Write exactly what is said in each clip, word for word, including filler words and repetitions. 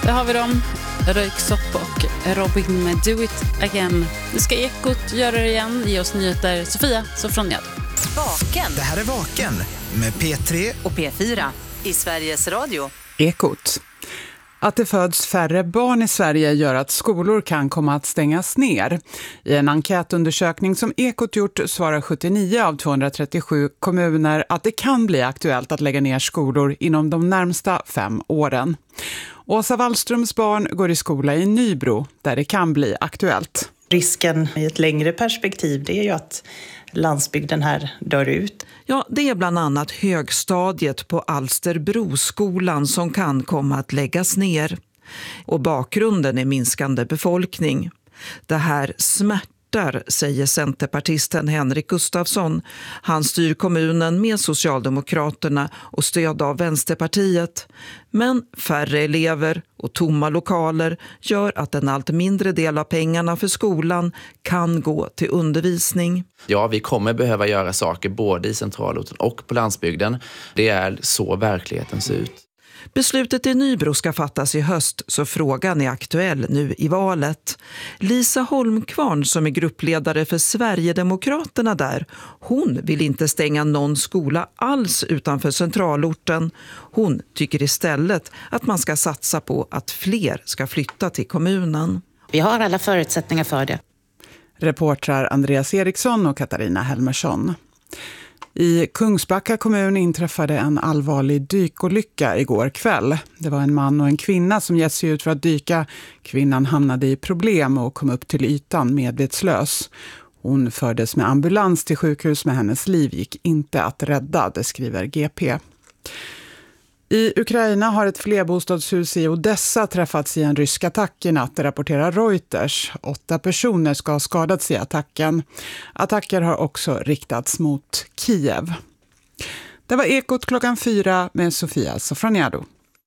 Där har vi dem. Röyksopp och Robin med Do It Again. Nu ska Ekot göra det igen. Ge oss nyheter. Sofia Sofroniad. Vaken. Det här är Vaken med P tre och P fyra i Sveriges Radio. Ekot. Att det föds färre barn i Sverige gör att skolor kan komma att stängas ner. I en enkätundersökning som Ekot gjort svarar sjuttionio av tvåhundratrettiosju kommuner att det kan bli aktuellt att lägga ner skolor inom de närmsta fem åren. Åsa Wallströms barn går i skola i Nybro där det kan bli aktuellt. Risken i ett längre perspektiv det är ju att landsbygden här dör ut. Ja, det är bland annat högstadiet på Alsterbroskolan som kan komma att läggas ner. Och bakgrunden är minskande befolkning. Det här smärtar, säger centerpartisten Henrik Gustafsson. Han styr kommunen med Socialdemokraterna och stöd av Vänsterpartiet. Men färre elever och tomma lokaler gör att en allt mindre del av pengarna för skolan kan gå till undervisning. Ja, vi kommer behöva göra saker både i centralorten och på landsbygden. Det är så verkligheten ser ut. Beslutet i Nybro ska fattas i höst så frågan är aktuell nu i valet. Lisa Holmkvarn som är gruppledare för Sverigedemokraterna där, hon vill inte stänga någon skola alls utanför centralorten. Hon tycker istället att man ska satsa på att fler ska flytta till kommunen. Vi har alla förutsättningar för det. Reportrar Andreas Eriksson och Katarina Helmersson. I Kungsbacka kommun inträffade en allvarlig dykolycka igår kväll. Det var en man och en kvinna som gett sig ut för att dyka. Kvinnan hamnade i problem och kom upp till ytan medvetslös. Hon fördes med ambulans till sjukhus men hennes liv gick inte att rädda, det skriver G P. I Ukraina har ett flerbostadshus i Odessa träffats i en rysk attack i natt, rapporterar Reuters. Åtta personer ska ha skadats i attacken. Attacker har också riktats mot Kiev. Det var Ekot klockan fyra med Sofia Sofroniado.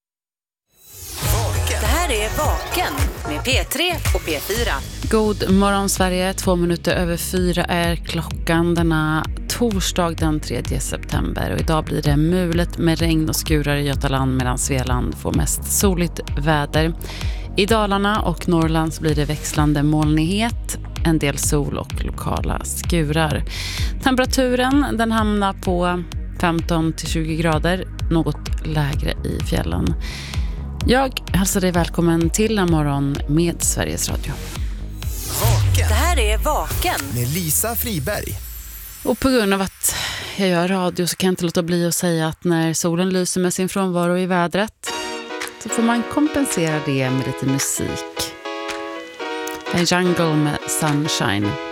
Det här är Vaken med P tre och P fyra. God morgon Sverige, två minuter över fyra är klockan denna torsdag den tredje september. Och idag blir det mulet med regn och skurar i Götaland medan Svealand får mest soligt väder. I Dalarna och Norrland blir det växlande molnighet, en del sol och lokala skurar. Temperaturen den hamnar på femton till tjugo grader, något lägre i fjällen. Jag hälsar dig välkommen till en morgon med Sveriges Radio. Vaken. Det här är Vaken med Lisa Friberg. Och på grund av att jag gör radio så kan jag inte låta bli att säga att när solen lyser med sin frånvaro i vädret så får man kompensera det med lite musik. En Jungle med Sunshine.